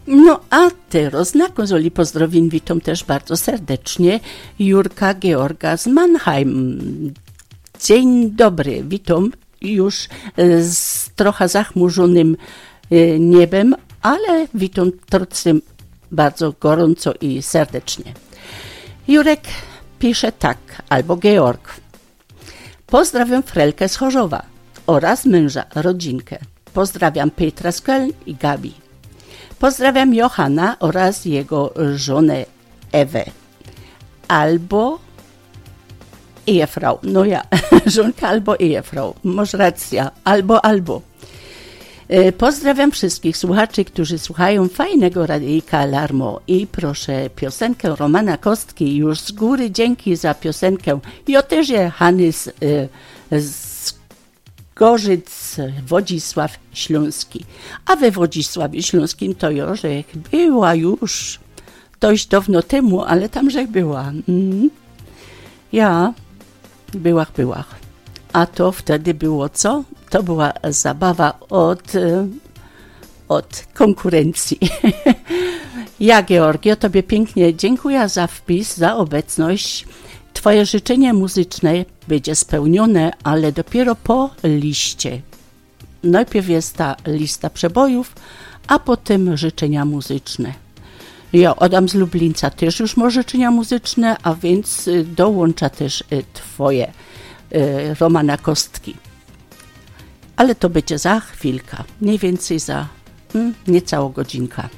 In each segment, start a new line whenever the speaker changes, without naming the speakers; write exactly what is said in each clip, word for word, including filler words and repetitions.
No a teraz na konzoli pozdrowień witam też bardzo serdecznie Jurka Georga z Mannheim. Dzień dobry, witam już z trochę zachmurzonym niebem, ale witam trotzdem bardzo gorąco i serdecznie. Jurek pisze tak, albo Georg. Pozdrawiam Frelkę z Chorzowa oraz męża, rodzinkę. Pozdrawiam Petra z Köln i Gabi. Pozdrawiam Johana oraz jego żonę Ewę. Albo Ehefrau. No ja, żonka albo Ehefrau. Masz racja. Albo, albo. Pozdrawiam wszystkich słuchaczy, którzy słuchają fajnego radyjka Alarmo i proszę piosenkę Romana Kostki. Już z góry dzięki za piosenkę. Ja też je Hanys z Gorzyc, Wodzisław Śląski. A we Wodzisławie Śląskim to Jorzech była już dość dawno temu, ale tam żech była. Mm. Ja byłach, byłach. A to wtedy było co? To była zabawa od, od konkurencji. Ja, Georgio, tobie pięknie dziękuję za wpis, za obecność. Twoje życzenie muzyczne będzie spełnione, ale dopiero po liście. Najpierw jest ta lista przebojów, a potem życzenia muzyczne. Ja, Adam z Lublińca też już ma życzenia muzyczne, a więc dołącza też twoje Romana Kostki. Ale to będzie za chwilkę, mniej więcej za hmm, niecałą godzinkę.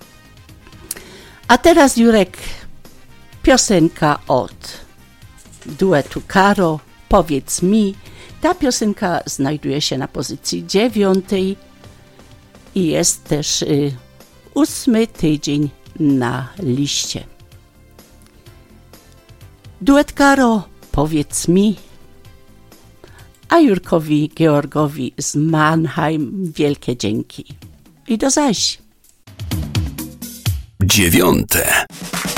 A teraz, Jurek, piosenka od duetu Karo, Powiedz mi. Ta piosenka znajduje się na pozycji dziewiątej i jest też y, ósmy tydzień na liście. Duet Karo, Powiedz mi. A Jurkowi Georgowi z Mannheim wielkie dzięki. I do zaś.
Dziewiąte.